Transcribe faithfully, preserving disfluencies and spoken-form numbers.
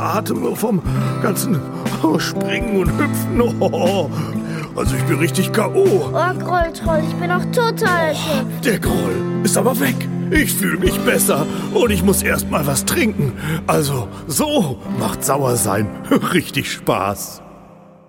außer Atem vom ganzen Springen und Hüpfen. Oh, also ich bin richtig K O Oh, Grolltroll, ich bin auch total erschöpft. Der Groll ist aber weg. Ich fühle mich besser und ich muss erst mal was trinken. Also, so macht Sauersein richtig Spaß.